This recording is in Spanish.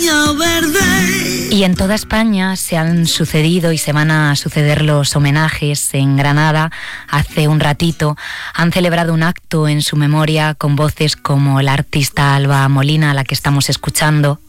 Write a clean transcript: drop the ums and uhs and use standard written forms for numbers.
caña verde. Y en toda España se han sucedido y se van a suceder los homenajes. En Granada, hace un ratito, han celebrado un acto en su memoria con voces como la artista Alba Molina, a la que estamos escuchando,